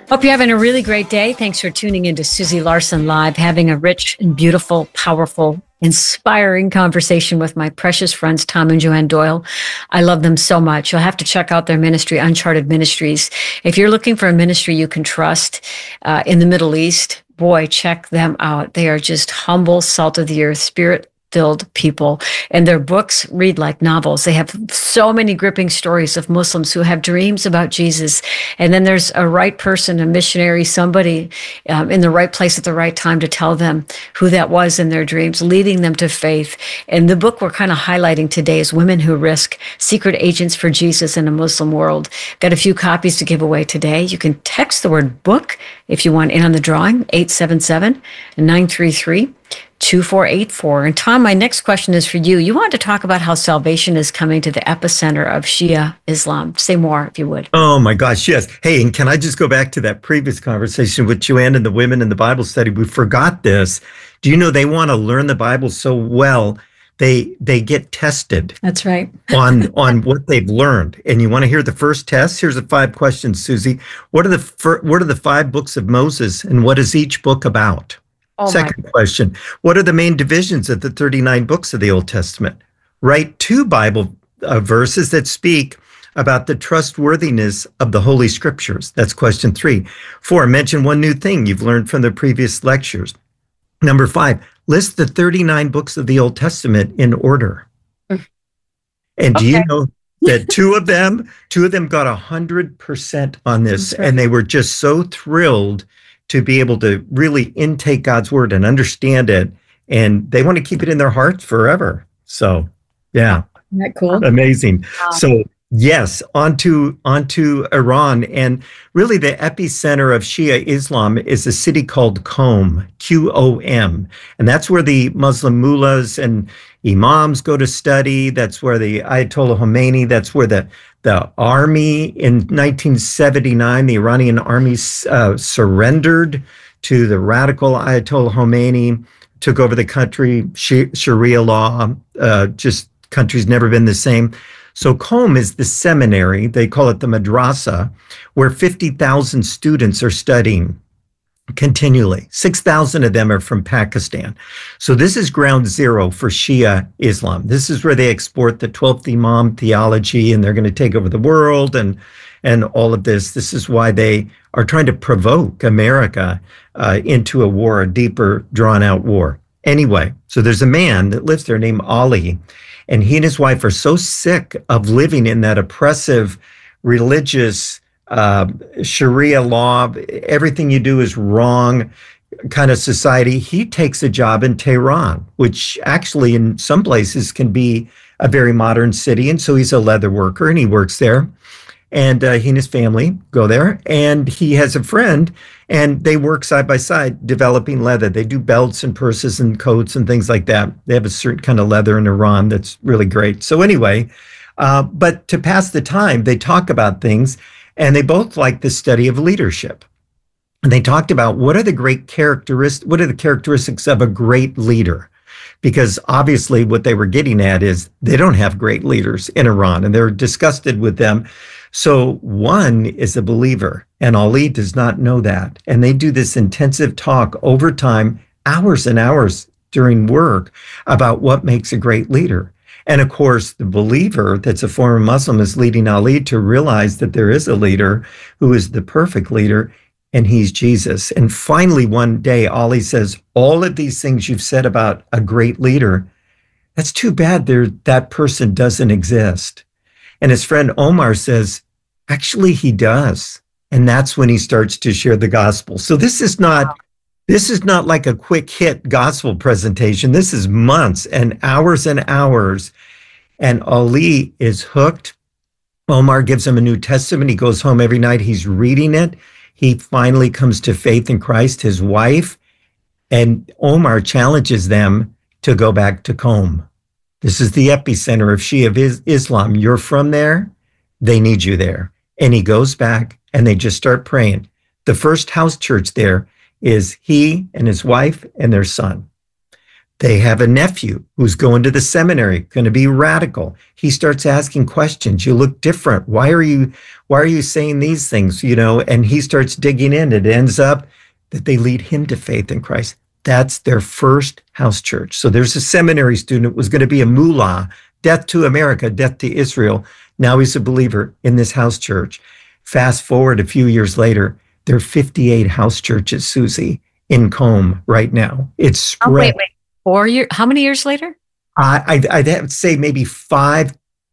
Hope you're having a really great day. Thanks for tuning into Susie Larson Live, having a rich and beautiful, powerful, inspiring conversation with my precious friends, Tom and Joanne Doyle. I love them so much. You'll have to check out their ministry, Uncharted Ministries. If you're looking for a ministry you can trust in the Middle East, boy, check them out. They are just humble, salt of the earth, spirit-filled people, and their books read like novels. They have so many gripping stories of Muslims who have dreams about Jesus, and then there's a right person, a missionary, somebody in the right place at the right time to tell them who that was in their dreams, leading them to faith. And the book we're kind of highlighting today is Women Who Risk: Secret Agents for Jesus in a Muslim World. Got a few copies to give away today. You can text the word book if you want in on the drawing, 877-933-2484. And Tom, my next question is for you. You wanted to talk about how salvation is coming to the epicenter of Shia Islam. Say more, if you would. Oh my gosh, yes. Hey, and can I just go back to that previous conversation with Joanne and the women in the Bible study? We forgot this. Do you know they want to learn the Bible so well, they get tested. That's right. on what they've learned. And you want to hear the first test? Here's the 5 questions, Susie. What are the 5 books of Moses, and what is each book about? Oh, Second question, what are the main divisions of the 39 books of the Old Testament? Write 2 Bible verses that speak about the trustworthiness of the Holy Scriptures. That's question 3. 4, mention 1 new thing you've learned from the previous lectures. Number 5, list the 39 books of the Old Testament in order. And do you know that two of them got 100% on this, right. And they were just so thrilled to be able to really intake God's word and understand it, and they want to keep it in their hearts forever. So, yeah, isn't that cool? Amazing. Wow. So, yes, onto Iran, and really the epicenter of Shia Islam is a city called Qom, Qom, and that's where the Muslim mullahs and imams go to study. That's where the Ayatollah Khomeini. That's where the army in 1979, the Iranian army surrendered to the radical Ayatollah Khomeini, took over the country, Sharia law, just country's never been the same. So Qom is the seminary, they call it the madrasa, where 50,000 students are studying continually. 6,000 of them are from Pakistan. So this is ground zero for Shia Islam. This is where they export the 12th Imam theology, and they're going to take over the world and all of this. This is why they are trying to provoke America into a war, a deeper, drawn-out war. Anyway, so there's a man that lives there named Ali, and he and his wife are so sick of living in that oppressive religious Sharia law, everything you do is wrong kind of society. He takes a job in Tehran, which actually in some places can be a very modern city. And so he's a leather worker and he works there. And he and his family go there, and he has a friend, and they work side by side developing leather. They do belts and purses and coats and things like that. They have a certain kind of leather in Iran that's really great. So anyway, but to pass the time, they talk about things, and they both like the study of leadership. And they talked about what are the characteristics of a great leader? Because obviously what they were getting at is they don't have great leaders in Iran, and they're disgusted with them. So one is a believer, and Ali does not know that. And they do this intensive talk over time, hours and hours during work, about what makes a great leader. And of course, the believer that's a former Muslim is leading Ali to realize that there is a leader who is the perfect leader, and he's Jesus. And finally, one day, Ali says, all of these things you've said about a great leader, that's too bad that person doesn't exist. And his friend Omar says, actually, he does. And that's when he starts to share the gospel. So this is not like a quick hit gospel presentation. This is months and hours. And Ali is hooked. Omar gives him a New Testament. He goes home every night. He's reading it. He finally comes to faith in Christ, his wife, and Omar challenges them to go back to Qom. This is the epicenter of Shia Islam. You're from there. They need you there. And he goes back, and they just start praying. The first house church there is he and his wife and their son. They have a nephew who's going to the seminary, going to be radical. He starts asking questions. You look different. Why are you saying these things? And he starts digging in. It ends up that they lead him to faith in Christ. That's their first house church. So there's a seminary student who was going to be a mullah, death to America, death to Israel. Now he's a believer in this house church. Fast forward a few years later, there are 58 house churches, Susie, in Qom right now. It's spread. Oh, wait. 4 years? How many years later? I'd have to say maybe five,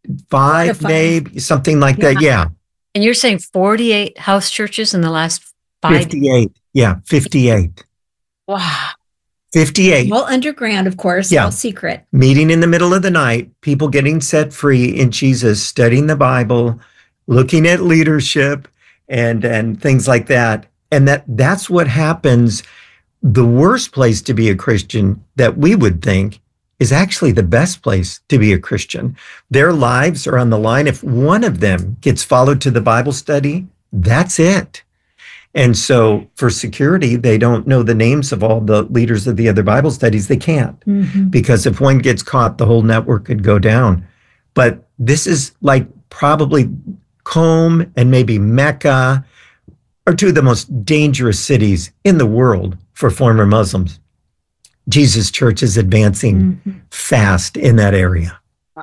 maybe something like that. Yeah. And you're saying 48 house churches in the last 5? 58. Yeah, 58. Wow. 58. All underground, of course, all secret. Meeting in the middle of the night, people getting set free in Jesus, studying the Bible, looking at leadership and things like that. And that's what happens. The worst place to be a Christian that we would think is actually the best place to be a Christian. Their lives are on the line. If one of them gets followed to the Bible study, that's it. And so for security, they don't know the names of all the leaders of the other Bible studies. They can't, because if one gets caught, the whole network could go down. But this is like probably Qom and maybe Mecca are two of the most dangerous cities in the world for former Muslims. Jesus Church is advancing fast in that area. Wow.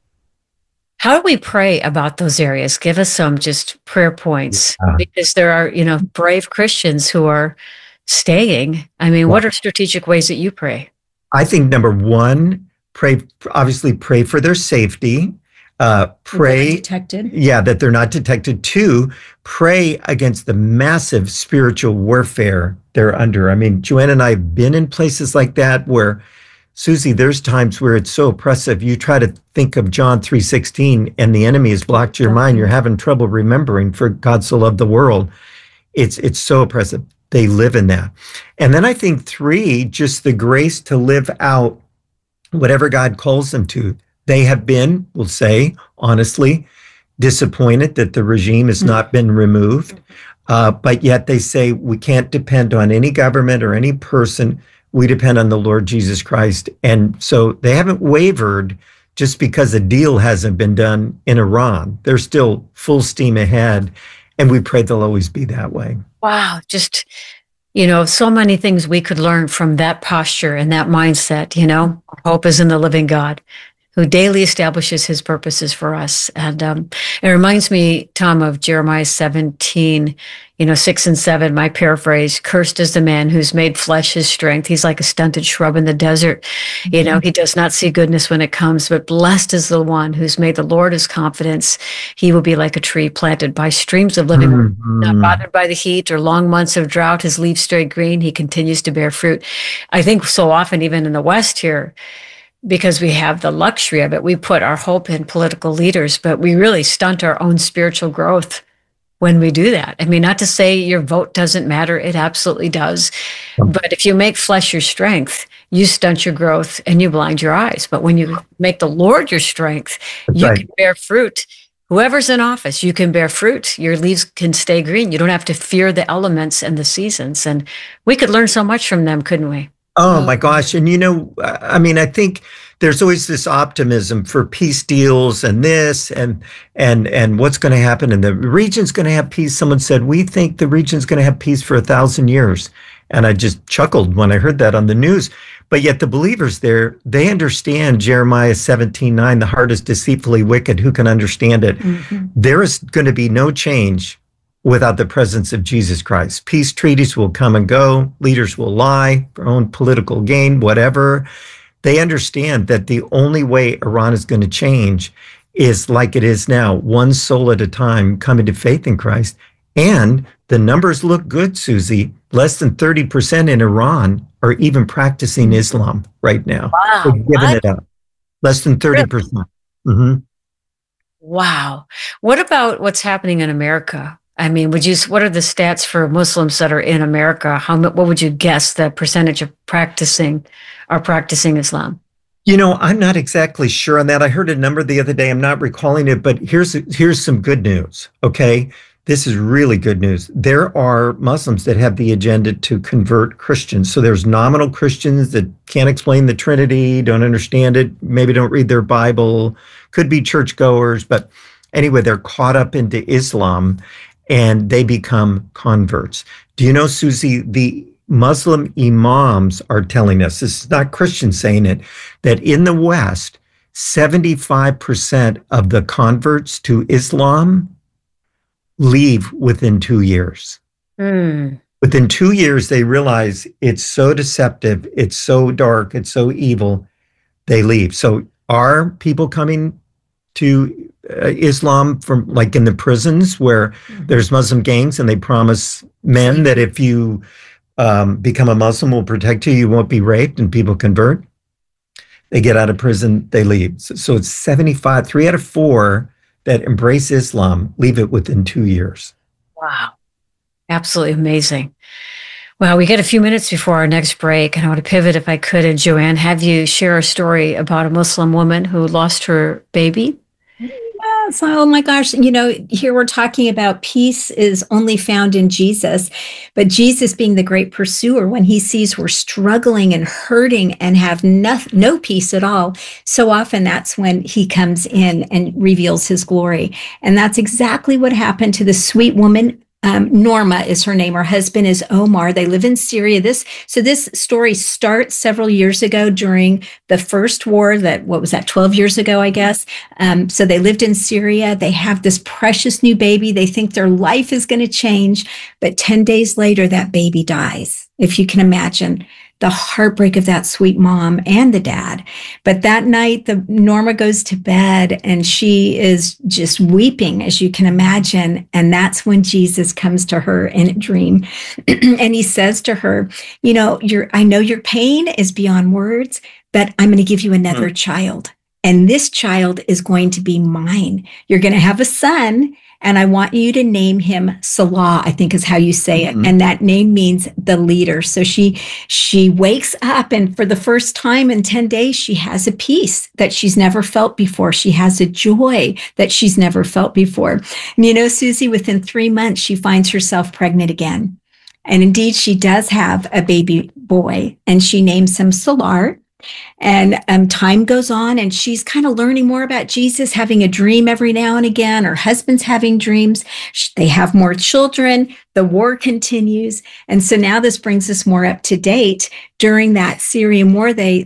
How do we pray about those areas? Give us some just prayer points, because there are, brave Christians who are staying. I mean, what are strategic ways that you pray? I think number one, pray for their safety. Pray that they're not detected. 2, pray against the massive spiritual warfare they're under. I mean, Joanne and I have been in places like that where, Susie, there's times where it's so oppressive. You try to think of John 3:16 and the enemy has blocked your mind. You're having trouble remembering, for God so loved the world. It's so oppressive. They live in that. And then I think 3, just the grace to live out whatever God calls them to. They have been, we'll say, honestly, disappointed that the regime has not been removed. But yet they say we can't depend on any government or any person. We depend on the Lord Jesus Christ. And so they haven't wavered just because a deal hasn't been done in Iran. They're still full steam ahead. And we pray they'll always be that way. Wow. Just, so many things we could learn from that posture and that mindset. Hope is in the living God, who daily establishes his purposes for us. And it reminds me, Tom, of Jeremiah 17, 6 and 7, my paraphrase: cursed is the man who's made flesh his strength. He's like a stunted shrub in the desert. He does not see goodness when it comes, but blessed is the one who's made the Lord his confidence. He will be like a tree planted by streams of living water, not bothered by the heat or long months of drought. His leaves stay green. He continues to bear fruit. I think so often, even in the West here, because we have the luxury of it, we put our hope in political leaders, but we really stunt our own spiritual growth when we do that. I mean, not to say your vote doesn't matter. It absolutely does. But if you make flesh your strength, you stunt your growth and you blind your eyes. But when you make the Lord your strength, you can bear fruit. Whoever's in office, you can bear fruit. Your leaves can stay green. You don't have to fear the elements and the seasons. And we could learn so much from them, couldn't we? Oh my gosh. And I think there's always this optimism for peace deals and this and what's going to happen. And the region's going to have peace. Someone said, we think the region's going to have peace for 1,000 years. And I just chuckled when I heard that on the news. But yet the believers there, they understand Jeremiah 17:9, the heart is deceitfully wicked. Who can understand it? There is going to be no change without the presence of Jesus Christ. Peace treaties will come and go. Leaders will lie for own political gain, whatever. They understand that the only way Iran is going to change is like it is now, one soul at a time coming to faith in Christ. And the numbers look good, Susie. Less than 30% in Iran are even practicing Islam right now. Wow. They're giving it up. Less than 30%. Wow. What about what's happening in America? I mean, what are the stats for Muslims that are in America? What would you guess the percentage of practicing Islam? I'm not exactly sure on that. I heard a number the other day. I'm not recalling it, but here's some good news. Okay. this is really good news. There are Muslims that have the agenda to convert Christians. So there's nominal Christians that can't explain the Trinity, don't understand it, maybe don't read their Bible, could be churchgoers, but anyway, they're caught up into Islam and they become converts. Do you know, Susie, the Muslim imams are telling us, this is not Christians saying it, that in the West, 75% of the converts to Islam leave within 2 years. Within 2 years, they realize it's so deceptive, it's so dark, it's so evil, they leave. So are people coming to Islam from like in the prisons where there's Muslim gangs and they promise men that if you become a Muslim, we'll protect you, you won't be raped, and people convert? They get out of prison, they leave. So it's 75, 3 out of 4 that embrace Islam leave it within 2 years. Wow. Absolutely amazing. Well, we get a few minutes before our next break, and I want to pivot, if I could, and Joanne, have you share a story about a Muslim woman who lost her baby? Yes. Oh my gosh. Here we're talking about peace is only found in Jesus, but Jesus being the great pursuer, when he sees we're struggling and hurting and have no peace at all, so often that's when he comes in and reveals his glory. And that's exactly what happened to the sweet woman. Norma is her name. Her husband is Omar. They live in Syria. This story starts several years ago during the first war. 12 years ago, I guess. So they lived in Syria. They have this precious new baby. They think their life is going to change. But 10 days later, that baby dies. If you can imagine the heartbreak of that sweet mom and the dad. But that night, Norma goes to bed and she is just weeping, as you can imagine. And that's when Jesus comes to her in a dream. And he says to her, I know your pain is beyond words, but I'm going to give you another child. And this child is going to be mine. You're going to have a son. And I want you to name him Salah, I think is how you say it. And that name means the leader. So she wakes up, and for the first time in 10 days, she has a peace that she's never felt before. She has a joy that she's never felt before. And Susie, within 3 months, she finds herself pregnant again. And indeed, she does have a baby boy, and she names him Salar. And time goes on, and she's kind of learning more about Jesus, having a dream every now and again. Her husband's having dreams. They have more children. The war continues. And so now this brings us more up to date. During that Syrian war, they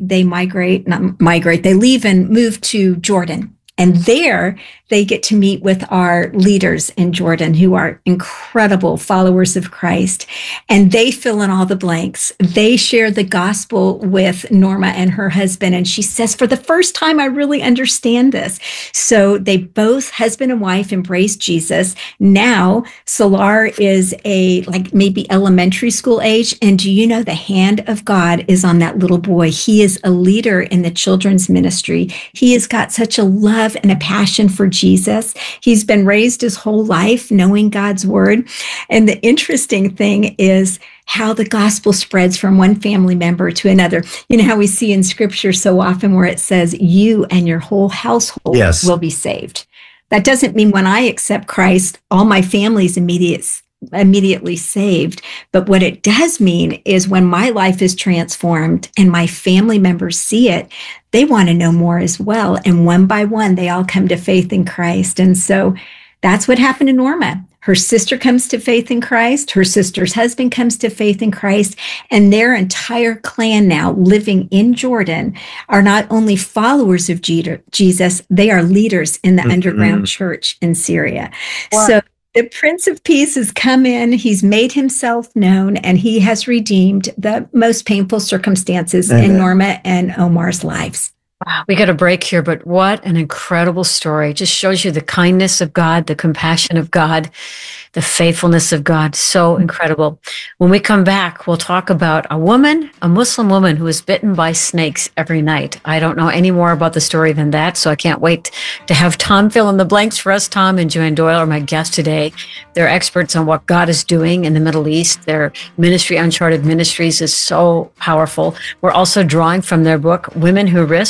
leave and move to Jordan. And there they get to meet with our leaders in Jordan, who are incredible followers of Christ. And they fill in all the blanks. They share the gospel with Norma and her husband. And she says, for the first time, I really understand this. So they both, husband and wife, embrace Jesus. Now, Salar is maybe elementary school age. And do you know the hand of God is on that little boy? He is a leader in the children's ministry. He has got such a love and a passion for Jesus. He's been raised his whole life knowing God's word. And the interesting thing is how the gospel spreads from one family member to another. You know how we see in scripture so often where it says, you and your whole household will be saved. That doesn't mean when I accept Christ, all my family's immediately saved. But what it does mean is when my life is transformed and my family members see it, they want to know more as well. And one by one, they all come to faith in Christ. And so that's what happened to Norma. Her sister comes to faith in Christ. Her sister's husband comes to faith in Christ. And their entire clan now living in Jordan are not only followers of Jesus, they are leaders in the underground church in Syria. Wow. So the Prince of Peace has come in, he's made himself known, and he has redeemed the most painful circumstances in Norma and Omar's lives. Wow, we got a break here, but what an incredible story. Just shows you the kindness of God, the compassion of God, the faithfulness of God. So incredible. When we come back, we'll talk about a Muslim woman who is bitten by snakes every night. I don't know any more about the story than that, so I can't wait to have Tom fill in the blanks for us. Tom and Joanne Doyle are my guests today. They're experts on what God is doing in the Middle East. Their ministry, Uncharted Ministries, is so powerful. We're also drawing from their book, Women Who Risk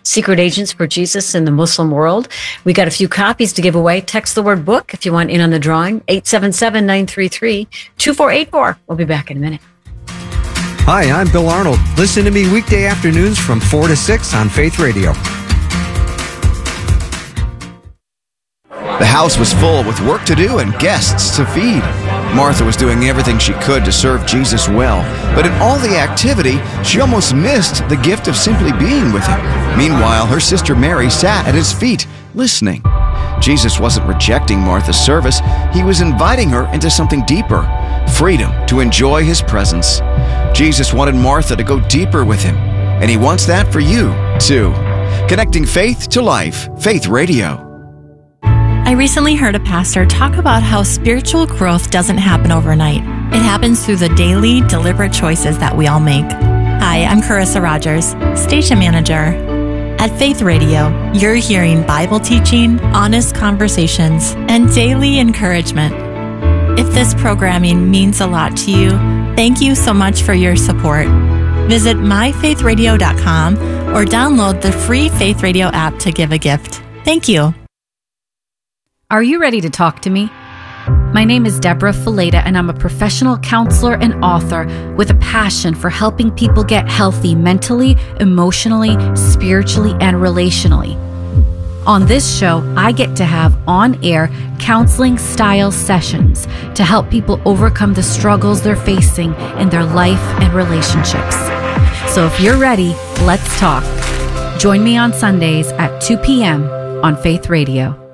Secret Agents for Jesus in the Muslim World. We got a few copies to give away. Text the word book if you want in on the drawing, 877-933-2484. We'll be back in a minute. Hi, I'm Bill Arnold. Listen to me weekday afternoons from 4 to 6 on Faith Radio. The house was full with work to do and guests to feed. Martha was doing everything she could to serve Jesus well, but in all the activity, she almost missed the gift of simply being with him. Meanwhile, her sister Mary sat at his feet, listening. Jesus wasn't rejecting Martha's service. He was inviting her into something deeper, freedom to enjoy his presence. Jesus wanted Martha to go deeper with him, and he wants that for you, too. Connecting faith to life, Faith Radio. I recently heard a pastor talk about how spiritual growth doesn't happen overnight. It happens through the daily, deliberate choices that we all make. Hi, I'm Carissa Rogers, station manager. At Faith Radio, you're hearing Bible teaching, honest conversations, and daily encouragement. If this programming means a lot to you, thank you so much for your support. Visit myfaithradio.com or download the free Faith Radio app to give a gift. Thank you. Are you ready to talk to me? My name is Deborah Fileta, and I'm a professional counselor and author with a passion for helping people get healthy mentally, emotionally, spiritually, and relationally. On this show, I get to have on-air counseling-style sessions to help people overcome the struggles they're facing in their life and relationships. So if you're ready, let's talk. Join me on Sundays at 2 p.m. on Faith Radio.